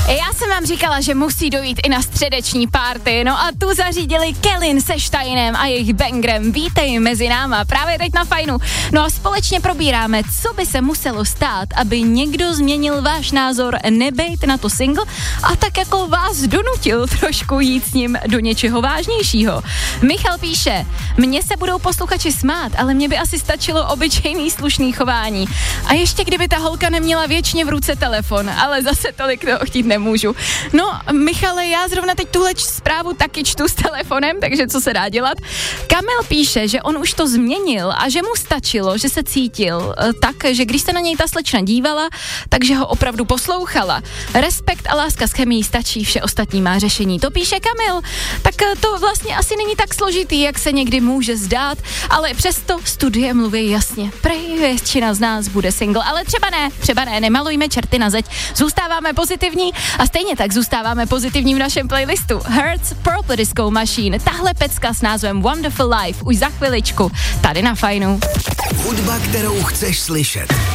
Já jsem vám říkala, že musí dojít i na středeční party, no a tu zařídili Kellyn se Steinem a jejich bangrem. Vítej mezi náma, právě teď na Fajnu. No a společně probíráme, co by se muselo stát, aby někdo změnil váš názor, nebejt na to single a tak jako vás donutil trošku jít s ním do něčeho vážnějšího. Michal píše, mně se budou posluchači smát, ale mně by asi stačilo obyčejný slušný chování. A ještě kdyby ta holka neměla věčně v ruce telefon, ale zase tolik toho chtít nemůžu. No, Michale, já zrovna teď tuhle zprávu taky čtu s telefonem, takže co se dá dělat? Kamil píše, že on už to změnil a že mu stačilo, že se cítil tak, že když se na něj ta slečna dívala, takže ho opravdu poslouchala. Respekt a láska s chemií stačí, vše ostatní má řešení. To píše Kamil. Tak to vlastně asi není tak složitý, jak se někdy může zdát, ale přesto studie mluví jasně. Prej většina z nás bude single, ale třeba ne, nemalujme čerty na zeď. Zůstáváme pozitivní a stejně tak zůstáváme pozitivní v našem playlistu. Hertz, Purple Disco Machine, tahle pecka s názvem Wonderful Life už za chviličku tady na Fajnu. Hudba, kterou chceš slyšet.